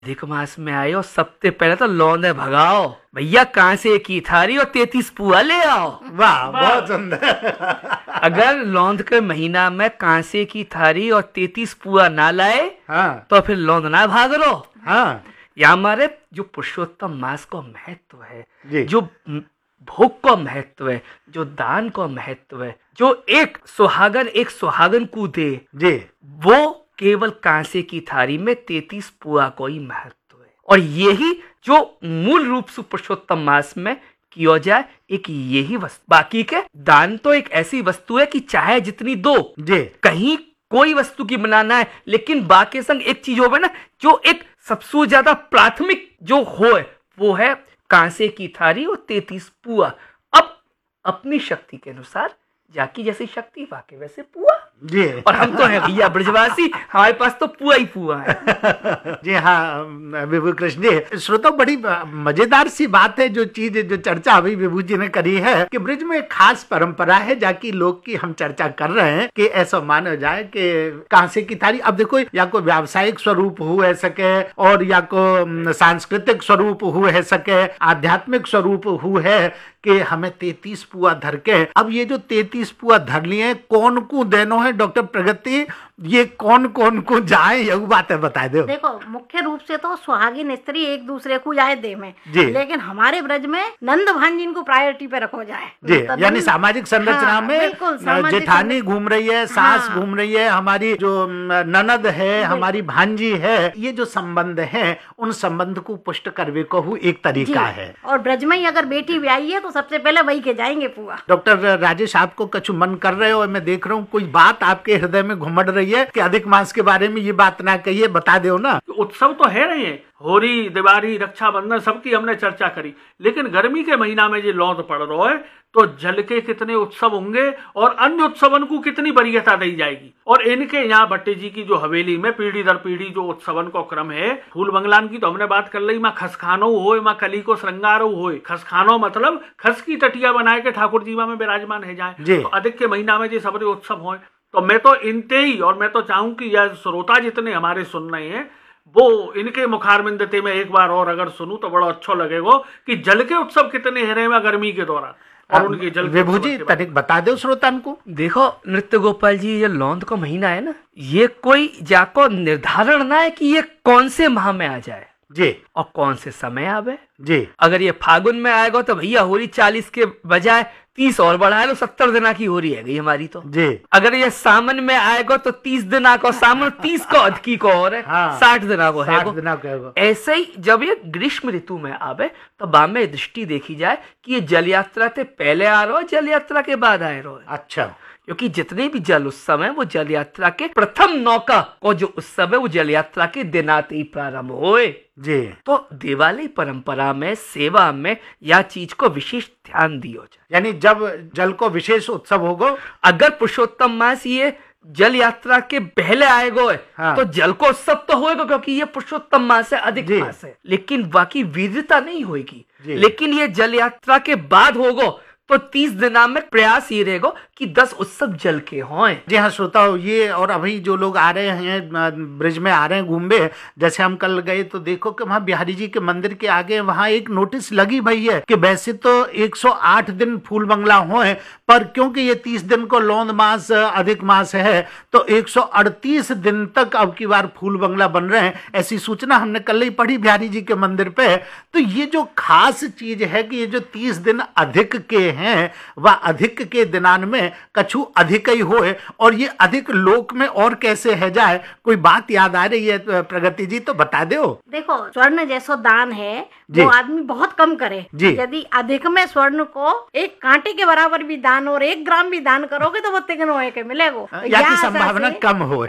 अधिक मास में आए और सबसे पहले तो लौंदे भगाओ भैया, कांसे की थारी और 33 पुआ ले आओ। वाह, बहुत सुंदर। अगर लौंद के महीना में कांसे की थारी और 33 पुआ ना लाए, हाँ, तो फिर लौंद ना भाग रो। हाँ, या हमारे जो पुरुषोत्तम मास का महत्व है, जी, जो भोग का महत्व है, जो दान का महत्व है, जो एक सुहागन को दे, जी, वो केवल कांसे की थारी में 33 पुआ को ही महत्व है। और यही जो मूल रूप से पुरुषोत्तम मास में किया जाए, एक यही वस्तु। बाकी के दान तो एक ऐसी वस्तु है कि चाहे जितनी दो, जी, कहीं कोई वस्तु की बनाना है, लेकिन बाकी संग एक चीज हो ना, जो एक सबसे ज्यादा प्राथमिक जो हो, वो है कांसे की थारी और 33 पुआ। अब अपनी शक्ति के अनुसार, जाकी जैसी शक्ति वाके वैसे पुआ। जी। और हम तो है भैया ब्रजवासी, हमारे पास तो पुआ ही पुआ है। जी हाँ विभू कृष्ण जी, श्रोताओं बड़ी मजेदार सी बात है जो चर्चा अभी विभू जी ने करी है कि ब्रज में एक खास परंपरा है जाकी लोग की हम चर्चा कर रहे हैं कि ऐसा माना जाए कि कांसे की थारी, अब देखो या कोई व्यावसायिक स्वरूप हुए सके और या को सांस्कृतिक स्वरूप हुए सके, आध्यात्मिक स्वरूप हुए कि हमें 33 पुआ धर के, अब ये जो 33 पुआ धर लिए कौन को देनो है डॉक्टर प्रगति, ये कौन को जाए ये बात है बता दो। देखो मुख्य रूप से तो सुहागिन स्त्री एक दूसरे को जाए दे में, लेकिन हमारे ब्रज में नंद भांजिन को प्रायोरिटी पे रखो जाए जी, यानी सामाजिक संरचना में जेठानी घूम रही है, सास घूम रही है, हमारी जो ननद है, हमारी भांजी है, ये जो संबंध है उन संबंध को पुष्ट करवे को एक तरीका है। और ब्रज में अगर बेटी ब्याही है तो सबसे पहले वही के जाएंगे पुआ। डॉक्टर राजेश आपको कछु मन कर रहे हो, मैं देख रहा हूँ कोई बात आपके हृदय में घुमड़ रही है कि अधिक मास के बारे में ये बात ना कहिए, बता दो ना। उत्सव तो है नहीं है, होली, दिवाली, रक्षाबंधन सबकी हमने चर्चा करी, लेकिन गर्मी के महीना में जो लौंद पड़ रहा है तो जल के कितने उत्सव होंगे और अन्य उत्सवन को कितनी वरीयता दी जाएगी। और इनके यहाँ भट्टी जी की जो हवेली में पीढ़ी दर पीढ़ी जो उत्सवन का क्रम है, फूल बंगलान की तो हमने बात कर ली, माँ खसखानो हो, माँ कली को श्रृंगारो हो। खसखानो मतलब खस की टटिया बनाए के ठाकुर जी में विराजमान है जाए, तो अधिक के महीना में जो सबरे उत्सव हो, तो मैं तो इनते ही, और मैं तो चाहूँ कि यह श्रोता जितने हमारे सुन रहे हैं वो इनके मुखारबिंदते में एक बार और अगर सुनूं तो बड़ा अच्छा लगेगा कि जल के उत्सव कितने है रहे हैं गर्मी के दौरान, और उनके जल विभू जी तनिक बता दो श्रोतान को। देखो नृत्य गोपाल जी, ये लौंद का महीना है ना, ये कोई जाको निर्धारण ना है कि ये कौन से माह में आ जाए जी और कौन से समय आवे जी। अगर ये फागुन में आएगा तो भैया होली 40 के बजाय 30 और बढ़ा लो, 70 दिन की होली है गई हमारी तो जी। अगर ये सावन में आएगा तो 30 दिन को सावन 30 को अधकी को और है, हाँ, 60 दिन को है। ऐसे ही जब ये ग्रीष्म ऋतु में आवे तो बामे दृष्टि देखी जाए कि ये जल यात्रा से पहले आ रहा है, जल यात्रा के बाद आए रहा है। अच्छा, क्योंकि जितने भी जल उत्सव है वो जल यात्रा के प्रथम नौका और जो उत्सव है वो जल यात्रा के दिनाते ही प्रारंभ होए जी। तो दिवाली परंपरा में सेवा में यह चीज को विशेष ध्यान दियो जाए, यानी जब जल को विशेष उत्सव होगा, अगर पुरुषोत्तम मास ये जल यात्रा के पहले आएगो है, हाँ, तो जल को उत्सव तो होएगा क्योंकि ये पुरुषोत्तम मास है, अधिक मास है, लेकिन बाकी वीरता नहीं होगी। लेकिन ये जल यात्रा के बाद होगा तो 30 दिना में प्रयास ये रहेगा कि 10 उत्सव जल के हों। जी हाँ श्रोताओ, ये और अभी जो लोग आ रहे हैं ब्रिज में आ रहे हैं घूमबे, जैसे हम कल गए तो देखो कि वहाँ बिहारी जी के मंदिर के आगे वहाँ एक नोटिस लगी भई है कि वैसे तो 108 दिन फूल बंगला होए, पर क्योंकि ये 30 दिन को लौंद मास अधिक मास है तो 138 दिन तक अब की बार फूल बंगला बन रहे हैं, ऐसी सूचना हमने कल ही पढ़ी बिहारी जी के मंदिर पे। तो ये जो खास चीज है कि ये जो 30 दिन अधिक के हैं वह अधिक के दिनान में कछु अधिक ही होए, और ये अधिक लोक में और कैसे है जाए, कोई बात याद आ रही है प्रगति जी तो बता दो। देखो स्वर्ण जैसो दान है वो आदमी बहुत कम करे, यदि अधिक में स्वर्ण को एक कांटे के बराबर भी दान और 1 ग्राम भी दान करोगे तो वो तिगन होए के मिलेगा, या की संभावना कम होए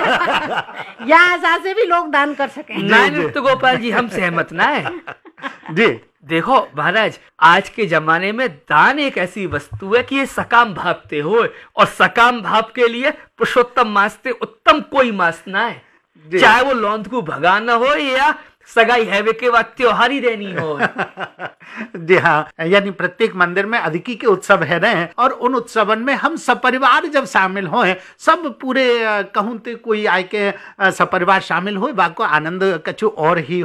या आशा से भी लोग दान कर सके। नहीं तो गोपाल जी हम सहमत ना है जी। देखो महाराज, आज के जमाने में दान एक ऐसी वस्तु है कि ये सकाम भावते हो, और सकाम भाव के लिए पुरुषोत्तम मास से उत्तम कोई मास ना है, चाहे वो लौंद को भगाना हो या सगाई है वे के बाद त्योहार ही रहनी हो। जी हाँ, यानी प्रत्येक मंदिर में अधिकी के उत्सव है रहे हैं और उन उत्सवन में हम सपरिवार जब शामिल होए, सब पूरे कहूँ तो कोई आय के सपरिवार शामिल हो, बाको आनंद कछु और ही